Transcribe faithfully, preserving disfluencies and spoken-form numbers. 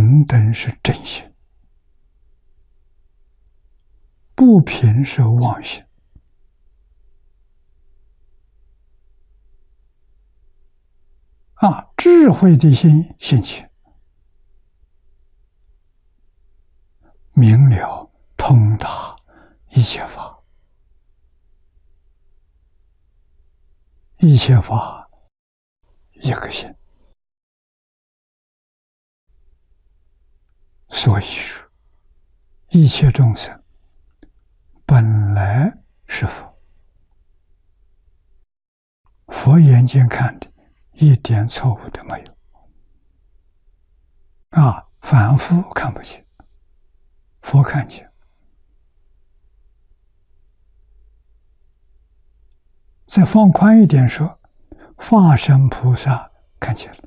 平等是正心，不平是妄心。啊，智慧的心兴起，明了通达一切法，一切法一个心。所以说，一切众生本来是佛，佛眼睛看的一点错误都没有。啊，凡夫看不见，佛看见。再放宽一点说，化身菩萨看见了。